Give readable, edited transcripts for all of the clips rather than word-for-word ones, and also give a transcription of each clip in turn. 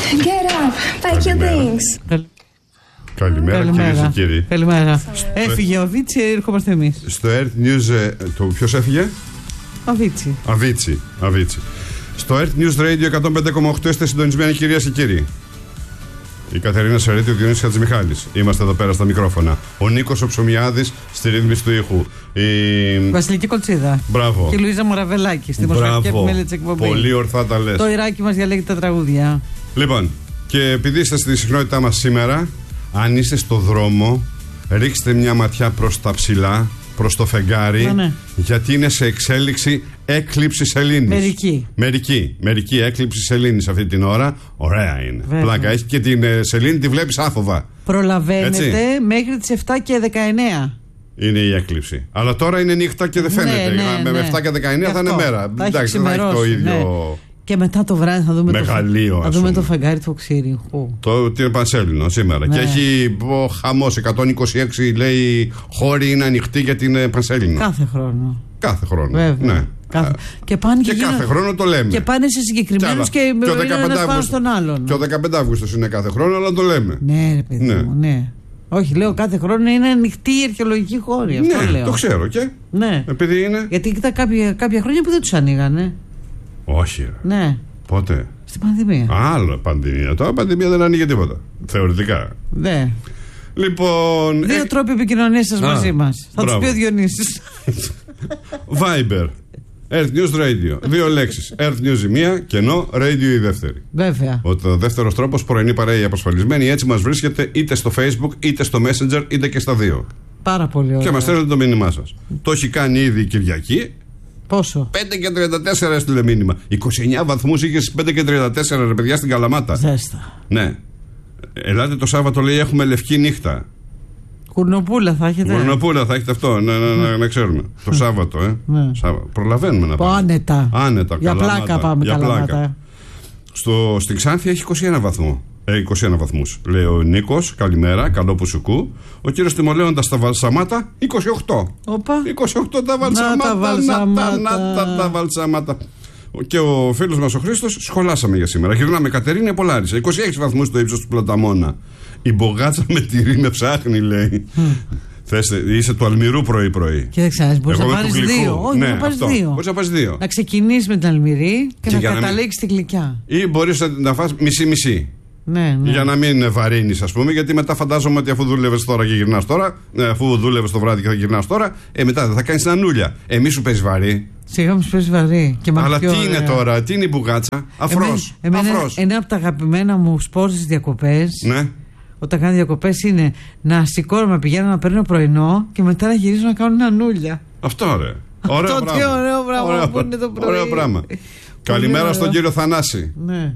Get up, pack your things. Καλημέρα κυρίες και κύριοι. Καλημέρα. Έφυγε ο Βίτσι, ερχόμαστε εμείς. Στο Earth News. Ποιος έφυγε? Αβίτσι. Στο Earth News Radio 105,8 είστε συντονισμένοι κυρίες και κύριοι. Η Κατερίνα Σερέτη, ο Διονύσης Χατζημιχάλης. Είμαστε εδώ πέρα στα μικρόφωνα. Ο Νίκος ο Ψωμιάδης στη ρύθμιση του ήχου. Η Βασιλική Κολτσίδα. Μπράβο. Και η Λουίζα Μοραβελάκη στη δημοσιογραφική επιμέλεια της εκπομπής. Πολύ ορθά τα λες. Το Ιράκι μας διαλέγει τα τραγούδια. Λοιπόν, και επειδή είστε στη συχνότητά μας σήμερα, αν είστε στο δρόμο, ρίξτε μια ματιά προς τα ψηλά, προς το φεγγάρι, ναι. Γιατί είναι σε εξέλιξη έκλειψη σελήνης. Μερική έκλειψη σελήνης αυτή την ώρα. Ωραία είναι. Βέβαια. Πλάκα έχει και την σελήνη τη βλέπεις άφοβα. Προλαβαίνετε έτσι? Μέχρι τις 7 και 19. Είναι η έκλειψη. Αλλά τώρα είναι νύχτα και δεν φαίνεται. Με 7 και 19 θα είναι μέρα. Εντάξει, δεν θα έχει το ίδιο. Ναι. Και μετά το βράδυ θα δούμε, μεγαλείο, το φεγγάρι του Οξύριχου. Το είναι πανσέλινο σήμερα. Ναι. Και έχει χαμός. 126 λέει χώροι είναι ανοιχτοί για την πανσέλινο. Κάθε χρόνο. Βέβαια. Ναι. Και πάνε και κάθε χρόνο το λέμε. Και πάνε σε συγκεκριμένους και ο ένας πάνω στον άλλον. Και ο 15 Αύγουστος είναι κάθε χρόνο, αλλά το λέμε. Ναι, ρε παιδί μου, ναι. Όχι, λέω κάθε χρόνο είναι ανοιχτή η αρχαιολογική χώρη. Αυτό ναι, λέω. Το ξέρω και. Ναι. Επειδή είναι. Γιατί κοίτα κάποια χρόνια που δεν τους ανοίγανε. Όχι. Ναι. Πότε? Στην πανδημία. Άλλο πανδημία. Τώρα πανδημία δεν ανοίγει τίποτα. Θεωρητικά. Ναι. Λοιπόν. Δύο τρόποι επικοινωνίας σας μαζί μας. Θα τους πει ο Διονύσης. Viber. Earth News Radio. Δύο λέξεις. Earth News η μία, κενό, Radio η δεύτερη. Βέβαια. Ο δεύτερος τρόπος, πρωινή παρέα απασφαλισμένη. Έτσι μας βρίσκεται είτε στο Facebook, είτε στο Messenger, είτε και στα δύο. Πάρα πολύ ωραία. Και μας στέλνετε το μήνυμά σας. Το έχει κάνει ήδη η Κυριακή. Πόσο? 5 και 34 έστειλε μήνυμα. 29 βαθμούς είχε στις 5 και 34, ρε παιδιά, στην Καλαμάτα. Ζέστα. Ναι. Ελάτε το Σάββατο, λέει, έχουμε λευκή νύχτα. Κουρνοπούλα θα έχετε. Κουρνοπούλα θα έχετε αυτό, να ξέρουμε. Το Σάββατο, Ναι. Προλαβαίνουμε να πάμε. Άνετα. Για Καλαμάτα. πλάκα πάμε. Για πλάκα. Στην Ξάνθη έχει 21 βαθμούς. 21 βαθμούς. Λέει ο Νίκος, καλημέρα, καλό που σου κου. Ο κύριος Τιμολέοντας στα Βαλσαμάτα, 28. Οπα. 28 τα Βαλσαμάτα. Και ο φίλος μας ο Χρήστος, σχολάσαμε για σήμερα. Γυρνάμε Κατερίνα Πολάρισα, 26 βαθμούς στο ύψος του Πλαταμόνα. Η μπογάτσα με τυρί με ψάχνει, λέει. Είσαι του Αλμυρού πρωί-πρωί. Και δεν ξέρεις, μπορείς να πάρεις δύο. Όχι, ναι, να πάρεις δύο. Μπορείς να πάρεις δύο. Να ξεκινήσεις με την Αλμυρή και να καταλήξεις στη Γλυκιά. Ή μπορείς να φας μισή-μισή. Ναι. Για να μην βαρύνεις, ας πούμε, γιατί μετά φαντάζομαι ότι αφού δούλευες τώρα και γυρνάς τώρα, αφού δούλευες το βράδυ και θα γυρνάς τώρα, μετά θα κάνεις νανούλια. Μη σου παίζει βαρύ. Σιγά μου σου παίζει βαρύ. Αλλά τι είναι τώρα, τι είναι η μπουγάτσα? Αφρός. Ένα από τα αγαπημένα μου σπορ στις διακοπές. Ναι. Όταν κάνω διακοπές είναι να σηκώνομαι, πηγαίνω να παίρνω πρωινό και μετά να γυρίζω να κάνω νανούλια. Αυτό ρε. Αυτό τι ωραίο πράγμα που είναι το πρωί. Ωραίο πράγμα. Καλημέρα στον κύριο Θανάση. Ναι.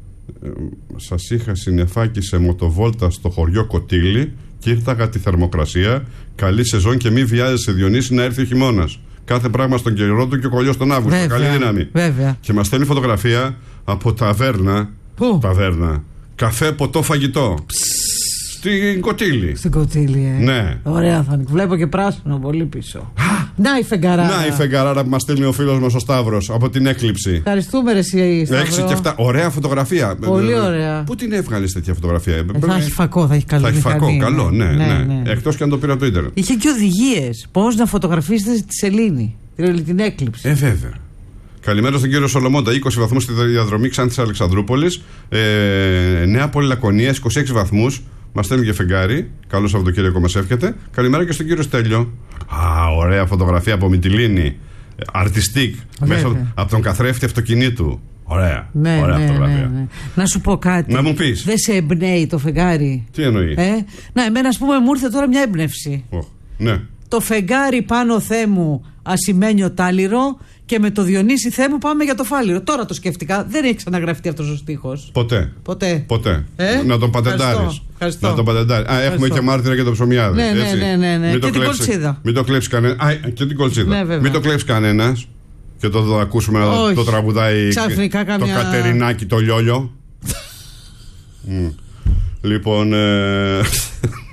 Σας είχα συννεφάκι σε μοτοβόλτα στο χωριό Κοτήλη και ήρθαγα τη θερμοκρασία. Καλή σεζόν και μη βιάζεσαι, Διονύση, να έρθει ο χειμώνας. Κάθε πράγμα στον καιρό του και ο κολλιός τον Αύγουστο. Καλή δύναμη. Βέβαια. Και μας στέλνει φωτογραφία από ταβέρνα. Πού? Ταβέρνα. Καφέ, ποτό, φαγητό. Στην Κοτήλη. Στην Κοτήλη, Ναι. Ωραία θα είναι. Βλέπω και πράσινο πολύ πίσω. Να η φεγγαράρα. Να η φεγγαράρα που μας στέλνει ο φίλος μας ο Σταύρος από την έκλειψη. Ευχαριστούμε, ρε εσύ, Σταύρο. 6 και 7. Ωραία φωτογραφία. Πολύ ωραία. Πού την έβγαλες τέτοια φωτογραφία? Θα έχει φακό, θα έχει καλό. Θα έχει φακό, καλό, ναι. Ναι. Εκτός και αν το πήρα από το ίντερνετ. Είχε και οδηγίες. Πώς να φωτογραφίσετε τη σελήνη, την έκλειψη. Βέβαια. Καλημέρα στον κύριο Σολομώντα. 20 βαθμούς στη διαδρομή Ξάνθης Αλεξανδρούπολης. Νέα Πόλη Λακωνία, 26 βαθμούς. Μας στέλνει και φεγγάρι. Καλό Σαββατοκύριακο μας εύχεται. Καλημέρα και στον κύριο Στέλιο. Ωραία φωτογραφία από Μυτιλίνη. Αρτιστικ. Μέσα από τον καθρέφτη αυτοκινήτου. Ωραία. Ωραία φωτογραφία. Ναι. Να σου πω κάτι. Να μου πεις. Δεν σε εμπνέει το φεγγάρι? Τι εννοεί? Να, εμένα, ας πούμε, μου ήρθε τώρα μια έμπνευση. Ναι. Το φεγγάρι πάνω Θέμου ασημένιο τάλιρο και με το Διονύση Θέμου πάμε για το φάλιρο. Τώρα το σκέφτηκα. Δεν έχει ξαναγραφτεί αυτός ο στίχος. Ποτέ. Να τον πατεντάρεις. Να τον πατεντάρεις. Έχουμε και μάρτυρα και το Ψωμιάδη. Ναι. Και την Κολτσίδα. Μην το κλέψει κανένα. Και την Κολτσίδα. Μην το κλέψει κανένας. Και το ακούσουμε να το τραγουδάει το Κατερινάκι το λιόλιο. Λοιπόν.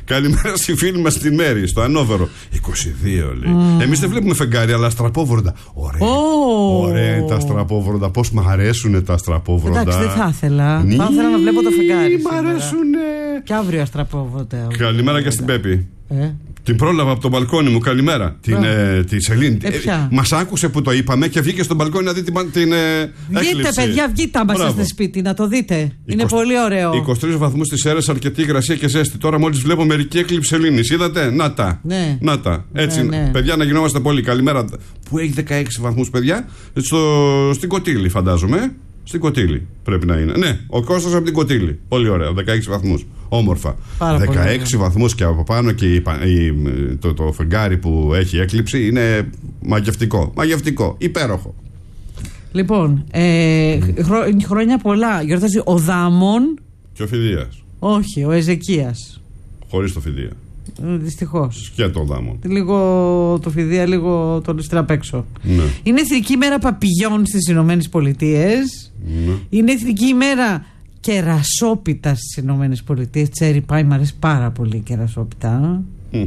Καλημέρα στη φίλη μας τη Μέρη, στο Ανόβερο. 22 λέει. Εμείς δεν βλέπουμε φεγγάρι, αλλά αστραπόβροντα. Ωραία είναι τα αστραπόβροντα. Πώς μ' αρέσουν τα αστραπόβροντα. Εντάξει, δεν θα ήθελα. Θα ήθελα να βλέπω το φεγγάρι. Μ' αρέσουνε. Και αύριο αστραπόβροντα. Καλημέρα και στην Πέπη. Την πρόλαβα από το μπαλκόνι μου. Καλημέρα. Τη Σελήνη. Μας άκουσε που το είπαμε και βγήκε στο μπαλκόνι να δει την έκλειψη. Βγείτε, παιδιά, βγείτε άμα είστε σπίτι να το δείτε. Είναι πολύ ωραίο. 23 βαθμούς στις Σέρρες, αρκετή υγρασία και ζέστη. Τώρα μόλις βλέπω μερική έκλειψη Σελήνης. Είδατε, να τα. Ναι. Να τα. Έτσι, ναι. Παιδιά, να γινόμαστε πολύ. Καλημέρα. Που έχει 16 βαθμούς, παιδιά. Στην Κωτήλη, φαντάζομαι. Στην Κωτήλη πρέπει να είναι. Ναι, ο Κώστας από την Κωτήλη. Πολύ ωραία, 16 βαθμούς. Όμορφα. 16 βαθμούς και από πάνω και το φεγγάρι που έχει έκλειψη είναι μαγευτικό. Μαγευτικό, υπέροχο. Λοιπόν, χρόνια πολλά. Γιορτάζει ο Δάμον. Και ο Φιδίας. Όχι, ο Εζεκίας. Χωρίς το Φιδία. Δυστυχώς. Και το Δάμον. Λίγο το Φιδία, λίγο τον ληστρά απ' έξω. Ναι. Είναι Εθνική ημέρα παπηγιών στις Ηνωμένες Πολιτείες. Ναι. Είναι Εθνική ημέρα κερασόπιτα στις Ηνωμένες Πολιτείες. Τσέρι πάει, μ' αρέσει πάρα πολύ η κερασόπιτα.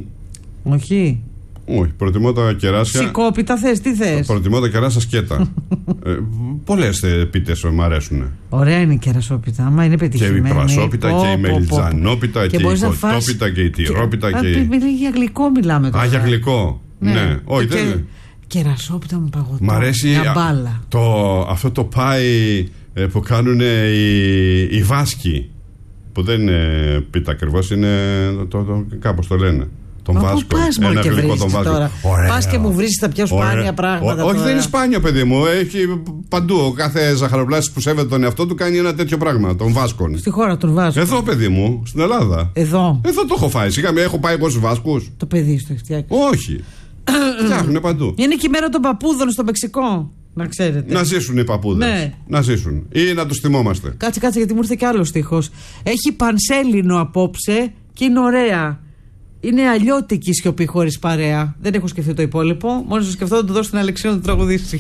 Όχι. Όχι, προτιμώ τα κεράσια. Σικόπιτα θες, τι θες? Προτιμώ τα κεράσια σκέτα. Πολλές πίτες μου αρέσουν. Ωραία είναι η κερασόπιτα, άμα είναι πετυχημένη. Και η πρασόπιτα και η μελιτζανόπιτα και η κοτόπιτα και η τυρόπιτα. Για γλυκό μιλάμε τώρα. Για γλυκό. Ναι. Όχι, δεν. Κερασόπιτα με παγωτό. Μ' αρέσει αυτό το πάι που κάνουν οι Βάσκοι. Που δεν είναι πίτα ακριβώς, είναι κάπως το λένε. Τον Βάσκο. Πας μόνο και βρίσκεις τώρα. Πας και μου βρίσκεις τα πιο σπάνια πράγματα. Όχι, δεν είναι σπάνιο, παιδί μου. Έχει παντού. Ο κάθε ζαχαροπλάστης που σέβεται τον εαυτό του κάνει ένα τέτοιο πράγμα. Τον Βάσκον. Στη χώρα των Βάσκων. Εδώ, παιδί μου, στην Ελλάδα. Εδώ το έχω φάει. Σιγά έχω πάει εγώ στους Βάσκους. Το παιδί στο έχει φτιάξει. Όχι. Φτιάχνουν παντού. Είναι και η μέρα των παππούδων στο Μεξικό. Να ξέρετε. Να ζήσουν οι παππούδες. Ναι. Να ζήσουν. Ή να τους θυμόμαστε. Κάτσε, γιατί μου ήρθε κι άλλο στίχος. Έχει πανσέλινο απόψε και είναι ωραία. Είναι αλλιώτικη σιωπή χωρίς παρέα. Δεν έχω σκεφτεί το υπόλοιπο. Μόλις το σκεφτώ, θα του δώσω την Αλεξίου να το τραγουδήσει.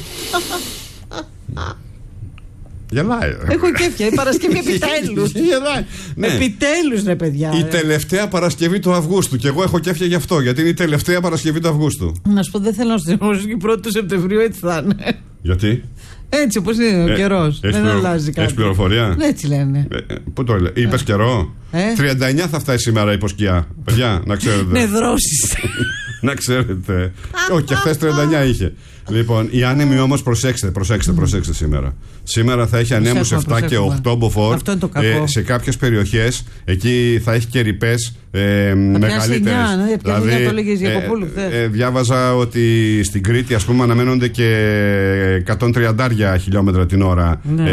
Γελάει. Έχω κέφια. Η Παρασκευή επιτέλους. Ναι. Επιτέλους, ρε παιδιά. Η τελευταία Παρασκευή του Αυγούστου. Και εγώ έχω κέφια γι' αυτό. Γιατί είναι η τελευταία Παρασκευή του Αυγούστου. Να σου πω, δεν θέλω να στενοχωρήσω και 1η του Σεπτεμβρίου έτσι θα είναι. Γιατί? Έτσι όπως είναι ο καιρός. Δεν αλλάζει κάτι. Έχεις πληροφορία? Έτσι λένε. Πού το λέει? Είπες καιρό? 39 θα φτάσει σήμερα υποσκιά. Παιδιά, να ξέρετε. Νεδρώσεις. Να ξέρετε. Όχι, και χθες 39 είχε. Λοιπόν, οι άνεμοι όμως προσέξτε σήμερα. Σήμερα θα έχει ανέμους 7 και 8 μποφόρ. Αυτό είναι το κακό. Σε κάποιες περιοχές εκεί θα έχει και ρηπές μεγαλύτερες. Δηλαδή, διάβαζα ότι στην Κρήτη, ας πούμε, αναμένονται και 130 χιλιόμετρα την ώρα.